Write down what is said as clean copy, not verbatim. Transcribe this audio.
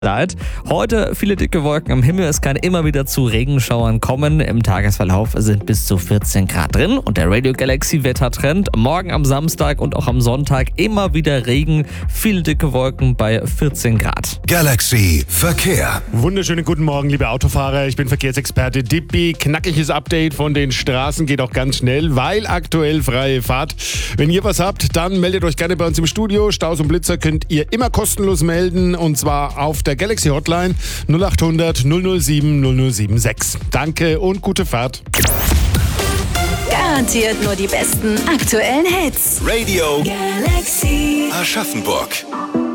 Leid. Heute viele dicke Wolken am Himmel. Es kann immer wieder zu Regenschauern kommen. Im Tagesverlauf sind bis zu 14 Grad drin. Und der Radio Galaxy Wettertrend. Morgen am Samstag und auch am Sonntag immer wieder Regen. Viele dicke Wolken bei 14 Grad. Galaxy Verkehr. Wunderschönen guten Morgen, liebe Autofahrer. Ich bin Verkehrsexperte Dippi. Knackiges Update von den Straßen geht auch ganz schnell, weil aktuell freie Fahrt. Wenn ihr was habt, dann meldet euch gerne bei uns im Studio. Staus und Blitzer könnt ihr immer kostenlos melden. Und zwar auf der Galaxy Hotline 0800 007 0076. Danke und gute Fahrt. Garantiert nur die besten aktuellen Hits. Radio Galaxy Aschaffenburg.